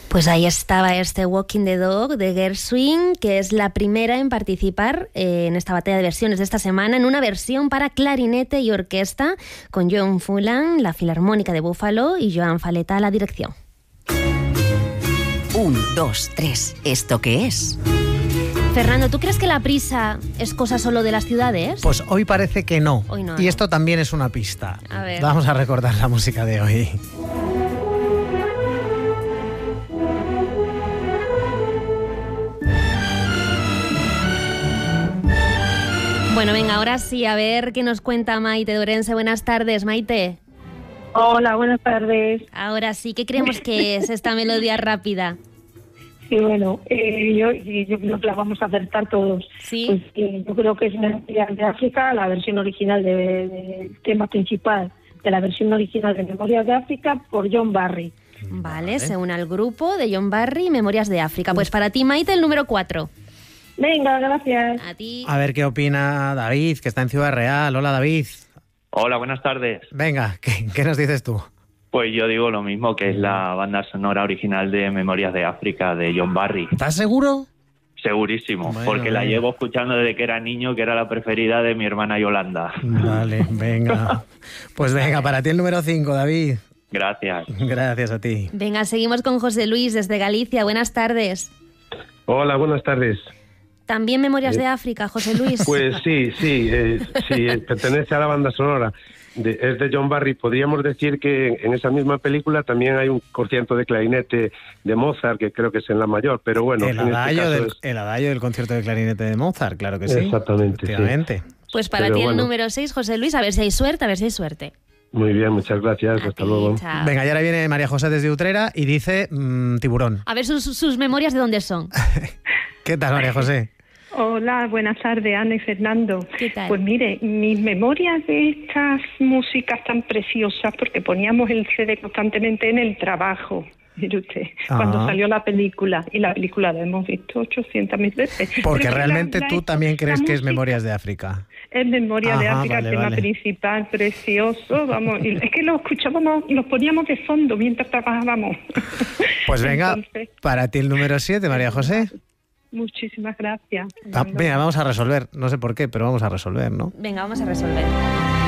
Pues ahí estaba este Walking the Dog de Gershwin, que es la primera en participar en esta batalla de versiones de esta semana, en una versión para clarinete y orquesta, con John Fulham, la Filarmónica de Buffalo, y Joan Faleta a la dirección. 1, 2, 3. ¿Esto qué es? Fernando, ¿tú crees que la prisa es cosa solo de las ciudades? Pues hoy parece que no. Hoy no, y no. Esto también es una pista. A ver. Vamos a recordar la música de hoy. Bueno, venga, ahora sí, a ver qué nos cuenta Maite de Ourense. Buenas tardes, Maite. Hola, buenas tardes. Ahora sí, ¿qué creemos que es esta melodía rápida? Sí, bueno, yo creo que la vamos a acertar todos. ¿Sí? Pues, yo creo que es Memorias de África, la versión original del tema principal de la versión original de Memorias de África por John Barry. Vale, se une al grupo de John Barry, Memorias de África. Pues para ti, Maite, el número 4. Venga, gracias. A ti. A ver qué opina David, que está en Ciudad Real. Hola, David. Hola, buenas tardes. Venga, ¿qué nos dices tú? Pues yo digo lo mismo, que es la banda sonora original de Memorias de África de John Barry. ¿Estás seguro? Segurísimo, Bueno, porque la venga. llevo escuchando desde que era niño, que era la preferida de mi hermana Yolanda. Vale, venga. Pues venga, para ti el número 5, David. Gracias. Gracias a ti. Venga, seguimos con José Luis desde Galicia. Buenas tardes. Hola, buenas tardes. ¿También Memorias de África, José Luis? Pues sí, pertenece a la banda sonora. Es de John Barry. Podríamos decir que en esa misma película también hay un concierto de clarinete de Mozart, que creo que es en la mayor, pero bueno. El adagio del concierto de clarinete de Mozart, claro que sí. Exactamente, efectivamente. Pues para Pero ti el bueno. número 6, José Luis, a ver si hay suerte, Muy bien, muchas gracias. A Hasta ti, luego. chao. Venga, y ahora viene María José desde Utrera y dice tiburón. A ver sus memorias de dónde son. ¿Qué tal, María José? Hola, buenas tardes, Ana y Fernando. ¿Qué tal? Pues mire, mis memorias de estas músicas tan preciosas, porque poníamos el CD constantemente en el trabajo, mire usted, cuando salió la película, y la película la hemos visto 800.000 veces. Porque Pero realmente tú también crees que es música Memorias de África. es Memoria de Ajá, África, vale, el tema vale. principal, precioso, vamos, y es que lo escuchábamos, lo poníamos de fondo mientras trabajábamos. Pues venga, Entonces, para ti el número 7, María José. muchísimas gracias. Venga, vamos a resolver. No sé por qué, pero vamos a resolver, ¿no? Venga, vamos a resolver.